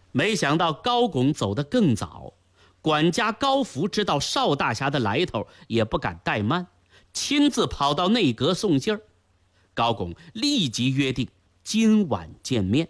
没想到高拱走得更早，管家高福知道邵大侠的来头，也不敢怠慢，亲自跑到内阁送信儿。高拱立即约定今晚见面。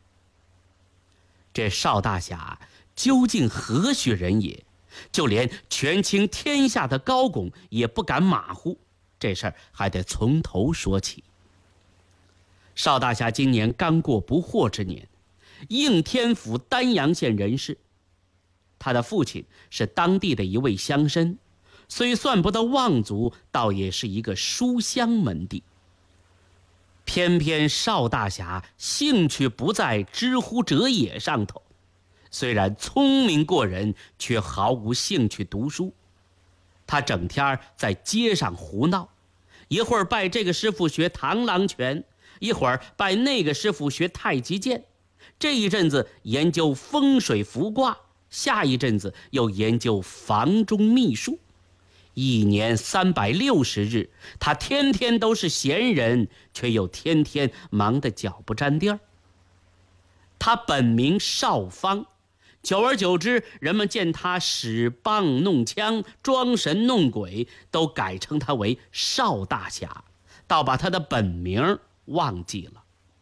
这邵大侠究竟何许人也？就连权倾天下的高拱也不敢马虎，这事儿还得从头说起。邵大侠今年刚过不惑之年，应天府丹阳县人士。他的父亲是当地的一位乡绅，虽算不得望族，倒也是一个书香门第。偏偏邵大侠兴趣不在知乎者也上头，虽然聪明过人，却毫无兴趣读书。他整天在街上胡闹，一会儿拜这个师傅学螳螂拳，一会儿拜那个师傅学太极剑，这一阵子研究风水卜卦，下一阵子又研究房中秘术。一年360日，他天天都是闲人，却又天天忙得脚不沾地儿。他本名邵方，久而久之，人们见他使棒弄枪、装神弄鬼，都改称他为邵大侠，倒把他的本名忘记了。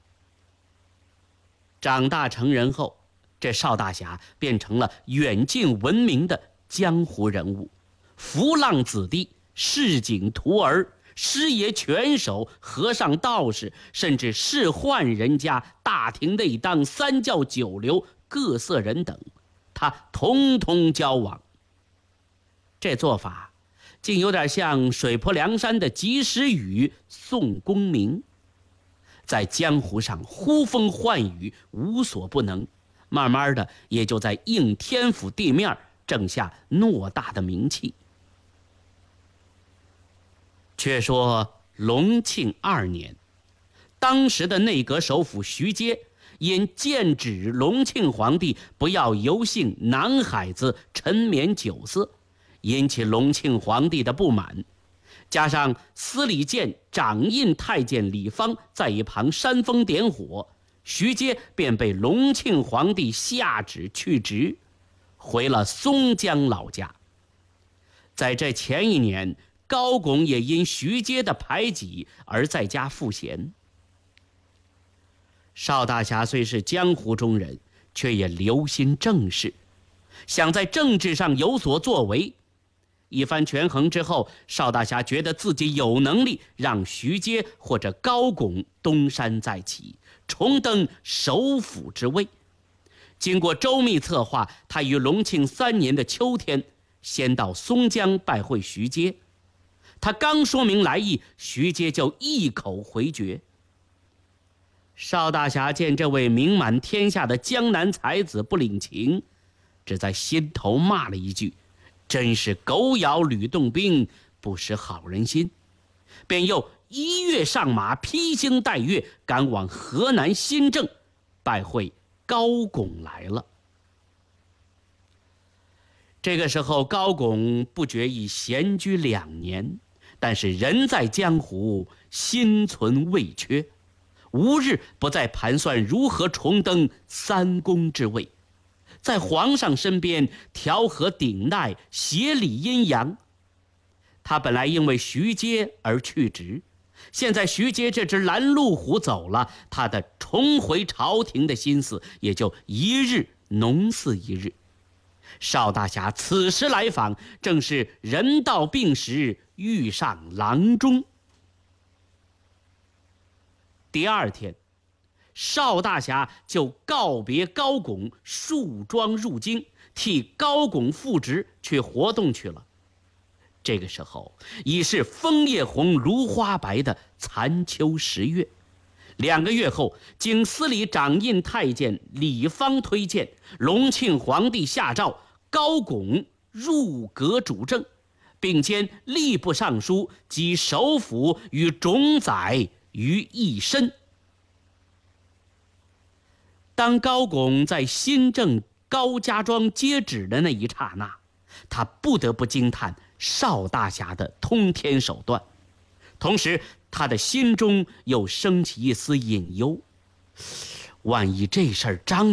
长大成人后，这邵大侠变成了远近闻名的江湖人物，浮浪子弟、市井徒儿、师爷拳手、和尚道士，甚至仕宦人家、大庭内当、三教九流、各色人等，他统统交往。这做法竟有点像水泊梁山的及时雨宋公明，在江湖上呼风唤雨，无所不能，慢慢的也就在应天府地面挣下偌大的名气。却说隆庆2年，当时的内阁首辅徐阶因剑指隆庆皇帝不要尤姓男孩子沉湎酒色，引起隆庆皇帝的不满，加上司礼监掌印太监李方在一旁煽风点火，徐阶便被隆庆皇帝下旨去职，回了松江老家。在这前一年，高拱也因徐阶的排挤而在家赋闲。邵大侠虽是江湖中人，却也留心政事，想在政治上有所作为。一番权衡之后，邵大侠觉得自己有能力让徐阶或者高拱东山再起，重登首辅之位。经过周密策划，他于隆庆3年的秋天，先到松江拜会徐阶。他刚说明来意，徐阶就一口回绝。邵大侠见这位名满天下的江南才子不领情，只在心头骂了一句：真是狗咬吕洞宾，不识好人心，便又一跃上马，披星戴月，赶往河南新郑拜会高拱来了。这个时候，高拱不觉已闲居2年，但是人在江湖，心存未缺，无日不在盘算如何重登3公之位，在皇上身边调和顶戴，协理阴阳。他本来因为徐阶而去职，现在徐阶这只拦路虎走了，他的重回朝廷的心思也就一日浓似一日。邵大侠此时来访，正是人到病时，遇上郎中。第2天，邵大侠就告别高拱，束装入京，替高拱复职去活动去了。这个时候已是枫叶红芦花白的残秋10月。2个月后，经司礼掌印太监李方推荐，隆庆皇帝下诏，高拱入阁主政，并兼吏部尚书及首辅与种宰于一身。当高拱在新郑高家庄接旨的那一刹那，他不得不惊叹邵大侠的通天手段，同时他的心中又升起一丝隐忧，万一这事儿张